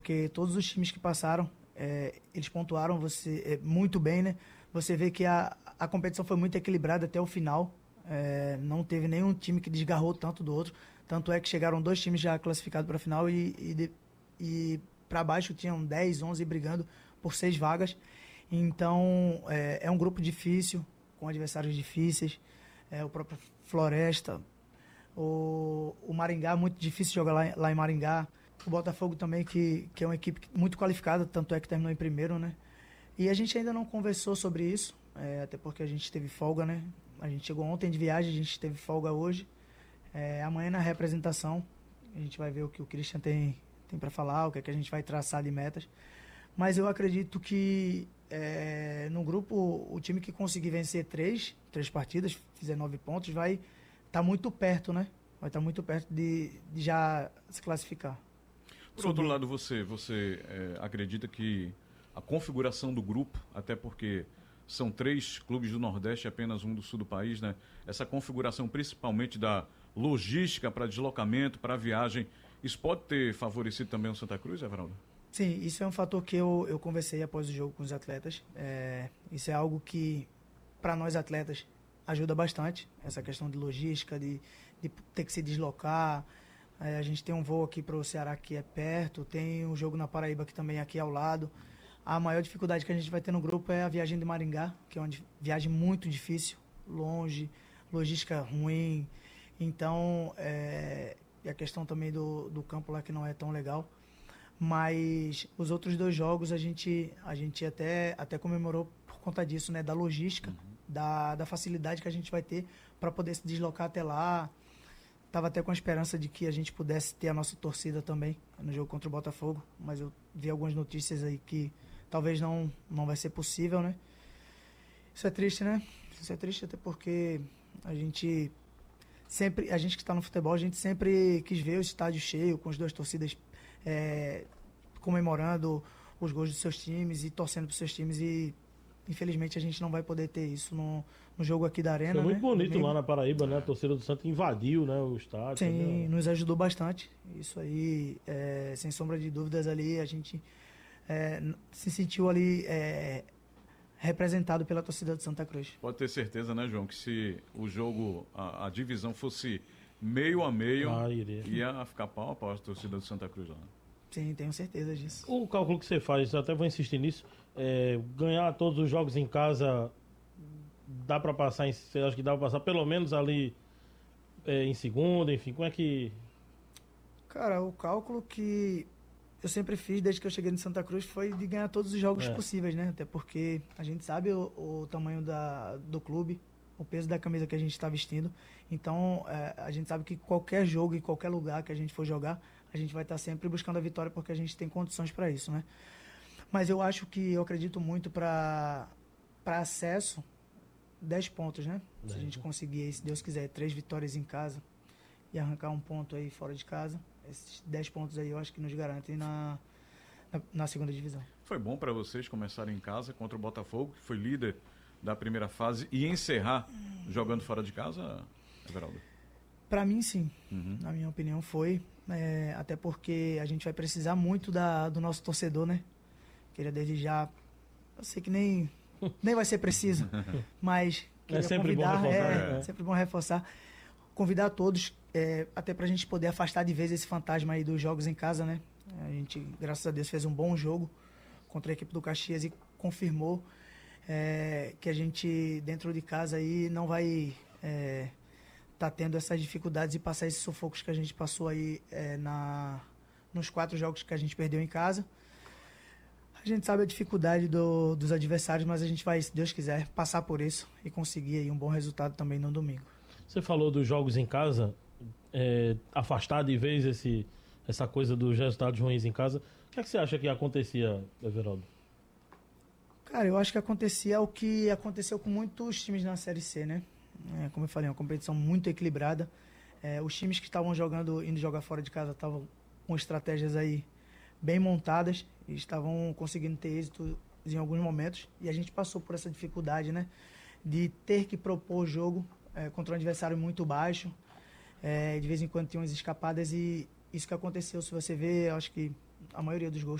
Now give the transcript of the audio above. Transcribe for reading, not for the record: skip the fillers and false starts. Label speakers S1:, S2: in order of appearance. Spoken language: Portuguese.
S1: porque todos os times que passaram, eles pontuaram muito bem, né? Você vê que a competição foi muito equilibrada até o final. Não teve nenhum time que desgarrou tanto do outro. Tanto é que chegaram dois times já classificados para a final e para baixo tinham 10, 11 brigando por 6 vagas. Então é um grupo difícil, com adversários difíceis. O próprio Floresta, o Maringá, muito difícil jogar lá em Maringá. O Botafogo também, que é uma equipe muito qualificada, tanto é que terminou em primeiro, né? E a gente ainda não conversou sobre isso, até porque a gente teve folga, né? A gente chegou ontem de viagem, a gente teve folga hoje. Amanhã na representação, a gente vai ver o que o Christian tem para falar, o que é que a gente vai traçar de metas. Mas eu acredito que no grupo, o time que conseguir vencer três partidas, fizer 9 pontos, vai estar muito perto, né? Vai estar muito perto de já se classificar.
S2: Por outro lado, você acredita que a configuração do grupo, até porque são 3 clubes do Nordeste e apenas um do Sul do país, né? Essa configuração principalmente da logística para deslocamento, para viagem, isso pode ter favorecido também o Santa Cruz, Everaldo?
S1: Sim, isso é um fator que eu conversei após o jogo com os atletas. Isso é algo que, para nós atletas, ajuda bastante. Essa questão de logística, de ter que se deslocar. A gente tem um voo aqui para o Ceará que é perto, tem um jogo na Paraíba que também é aqui ao lado. A maior dificuldade que a gente vai ter no grupo é a viagem de Maringá, que é uma viagem muito difícil, longe, logística ruim. Então, e a questão também do campo lá que não é tão legal. Mas os outros 2 jogos a gente até comemorou por conta disso, né? Da logística, da facilidade que a gente vai ter para poder se deslocar até lá. Tava até com a esperança de que a gente pudesse ter a nossa torcida também no jogo contra o Botafogo, mas eu vi algumas notícias aí que talvez não vai ser possível, né? Isso é triste, né? Isso é triste até porque a gente que está no futebol, a gente sempre quis ver o estádio cheio, com as 2 torcidas comemorando os gols dos seus times e torcendo para os seus times, e infelizmente a gente não vai poder ter isso no jogo aqui da Arena.
S3: Foi muito
S1: né?
S3: bonito lá na Paraíba, né? A torcida do Santos invadiu, né, o estádio.
S1: Sim,
S3: Né?
S1: nos ajudou bastante. Isso aí, sem sombra de dúvidas, ali a gente se sentiu ali representado pela torcida de Santa Cruz.
S2: Pode ter certeza, né, João, que se o jogo, a divisão fosse meio a meio, ia ficar pau a pau a torcida do Santa Cruz lá.
S1: Sim, tenho certeza disso.
S3: O cálculo que você faz, até vou insistir nisso, ganhar todos os jogos em casa, dá para passar, você acha que dá para passar pelo menos ali em segunda, enfim, como é que...
S1: Cara, o cálculo que eu sempre fiz desde que eu cheguei em Santa Cruz foi de ganhar todos os jogos possíveis, né? Até porque a gente sabe o tamanho do clube, o peso da camisa que a gente está vestindo. Então, a gente sabe que qualquer jogo, em qualquer lugar que a gente for jogar, a gente vai estar sempre buscando a vitória porque a gente tem condições para isso, né? Mas eu acredito muito para acesso, 10 pontos, né? Se a gente conseguir, se Deus quiser, 3 vitórias em casa e arrancar um ponto aí fora de casa, esses 10 pontos aí eu acho que nos garantem na segunda divisão.
S2: Foi bom para vocês começarem em casa contra o Botafogo, que foi líder da primeira fase, e encerrar jogando fora de casa, Everaldo?
S1: Para mim, sim. Na minha opinião, foi. Até porque a gente vai precisar muito do nosso torcedor, né? Queria desde já... Eu sei que nem vai ser preciso, mas queria
S3: sempre
S1: convidar...
S3: bom reforçar,
S1: sempre bom reforçar. Convidar a todos, até pra gente poder afastar de vez esse fantasma aí dos jogos em casa, né? A gente, graças a Deus, fez um bom jogo contra a equipe do Caxias e confirmou que a gente, dentro de casa aí, não vai tá tendo essas dificuldades e passar esses sufocos que a gente passou aí nos 4 jogos que a gente perdeu em casa. A gente sabe a dificuldade dos adversários, mas a gente vai, se Deus quiser, passar por isso e conseguir aí um bom resultado também no domingo.
S3: Você falou dos jogos em casa, afastar de vez essa coisa dos resultados ruins em casa. O que é que você acha que acontecia, Everaldo?
S1: Cara, eu acho que acontecia o que aconteceu com muitos times na Série C, né? Como eu falei, uma competição muito equilibrada. Os times que estavam indo jogar fora de casa estavam com estratégias aí bem montadas e estavam conseguindo ter êxito em alguns momentos. E a gente passou por essa dificuldade, né? De ter que propor o jogo contra um adversário muito baixo. De vez em quando tinha umas escapadas e isso que aconteceu. Se você ver, eu acho que a maioria dos gols